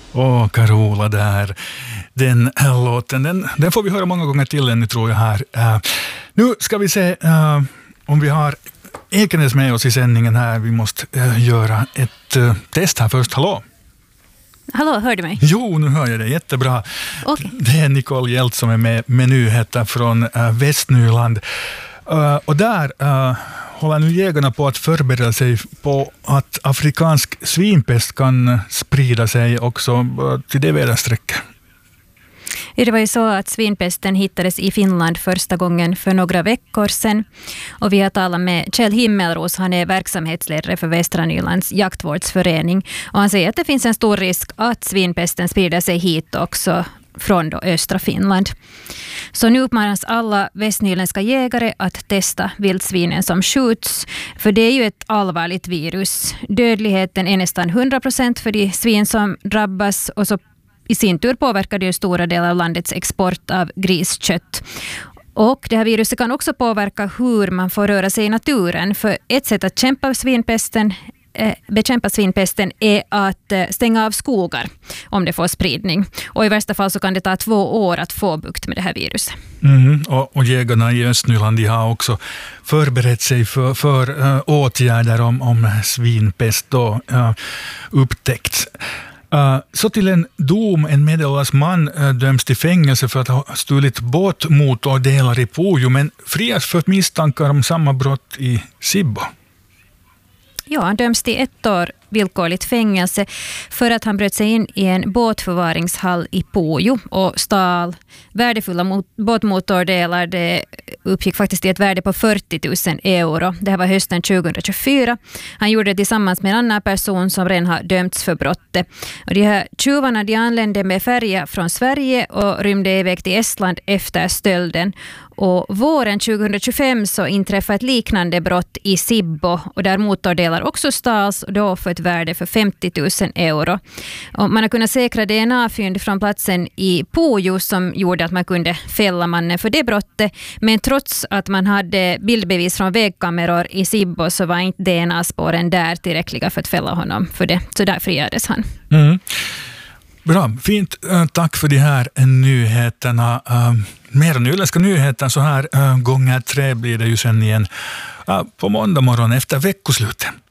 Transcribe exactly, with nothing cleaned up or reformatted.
Åh, Carola där. Den här låten, den, den får vi höra många gånger till ännu, tror jag här. Uh, nu ska vi se uh, om vi har Ekenäs med oss i sändningen här. Vi måste uh, göra ett uh, test här först. Hallå? Hallå, hör du mig? Jo, nu hör jag det. Jättebra. Okay. Det är Nicole Hjelt som är med, med nyheter från uh, Västnyland. Uh, och där uh, håller nu jägarna på att förbereda sig på att afrikansk svinpest kan sprida sig också uh, till det väderstrecket. Det var ju så att svinpesten hittades i Finland första gången för några veckor sedan. Och vi har talat med Kjell Himmelros, han är verksamhetsledare för Västra Nylands jaktvårdsförening. Och han säger att det finns en stor risk att svinpesten sprider sig hit också från då östra Finland. Så nu uppmanas alla västnyländska jägare att testa vildsvinen som skjuts. För det är ju ett allvarligt virus. Dödligheten är nästan hundra procent för de svin som drabbas, och så i sin tur påverkar det ju stora delar av landets export av griskött. Och det här viruset kan också påverka hur man får röra sig i naturen. För ett sätt att kämpa svinpesten, eh, bekämpa svinpesten är att eh, stänga av skogar om det får spridning. Och i värsta fall så kan det ta två år att få bukt med det här viruset. Mm, och, och jägarna i Östnyland, de har också förberett sig för, för uh, åtgärder om, om svinpest då uh, upptäckts. Uh, så till en dom, en medelålders man uh, döms till fängelse för att ha stulit båtmotordelar i Pujo, men frias för misstankar om samma brott i Sibbo. Ja, han döms till ett år villkorligt fängelse för att han bröt sig in i en båtförvaringshall i Pujo och stal värdefulla mot- båtmotordelar. Det uppgick faktiskt till ett värde på fyrtio tusen euro. Det här var hösten tjugohundratjugofyra. Han gjorde det tillsammans med en annan person som redan har dömts för brottet. Och de här tjuvarna, de anlände med färja från Sverige och rymde iväg till Estland efter stölden. Och våren tjugohundratjugofem så inträffade ett liknande brott i Sibbo, och där motordelar också stals, och då för ett värde för femtio tusen euro. Och man har kunnat säkra D N A-fynd från platsen i Pujo som gjorde att man kunde fälla mannen för det brottet. Men trots att man hade bildbevis från vägkameror i Sibbo så var inte D N A-spåren där tillräckliga för att fälla honom för det. Så där friades han. Mm. Bra, fint. Tack för de här nyheterna. Mer nyländska nyheter så här gånger tre blir det ju sen igen på måndag morgon efter veckoslutet.